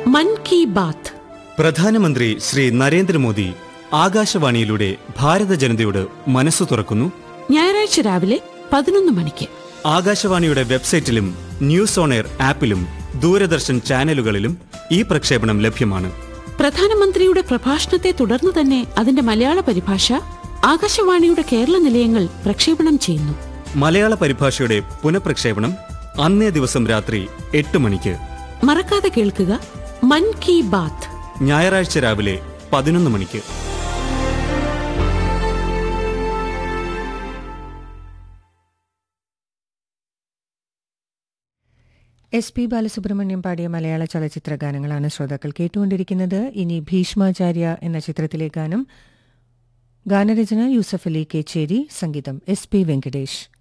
മൻ കി ബാത്ത്. പ്രധാനമന്ത്രി ശ്രീ നരേന്ദ്രമോദി ആകാശവാണിയിലൂടെ ഭാരത ജനതയോട് മനസ്സു തുറക്കുന്നു. ഞായറാഴ്ച രാവിലെ 11 മണിക്ക്. ആകാശവാണിയുടെ വെബ്സൈറ്റിലും ന്യൂസ് ഓൺ എയർ ആപ്പിലും ദൂരദർശൻ ചാനലുകളിലും ഈ പ്രക്ഷേപണം ലഭ്യമാണ്. പ്രധാനമന്ത്രിയുടെ പ്രഭാഷണത്തെ തുടർന്ന് തന്നെ അതിന്റെ മലയാള പരിഭാഷ ആകാശവാണിയുടെ കേരള നിലയങ്ങൾ പ്രക്ഷേപണം ചെയ്യുന്നു. മലയാള പരിഭാഷയുടെ പുനഃപ്രക്ഷേപണം അന്നേ ദിവസം രാത്രി 8 മണിക്ക്. മറക്കാതെ കേൾക്കുക മൻ കി ബാത്ത്. ഞായറാഴ്ച രാവിലെ 11 മണിക്ക്. SP ബാലസുബ്രഹ്മണ്യം പാടിയ മലയാള ചലച്ചിത്ര ഗാനങ്ങളാണ് ശ്രോതാക്കൾ കേട്ടുകൊണ്ടിരിക്കുന്നത്. ഇനി ഭീഷ്മാചാര്യ എന്ന ചിത്രത്തിലെ ഗാനം. ഗാനരചന യൂസഫ് അലി കേച്ചേരി, സംഗീതം SP വെങ്കടേഷ്.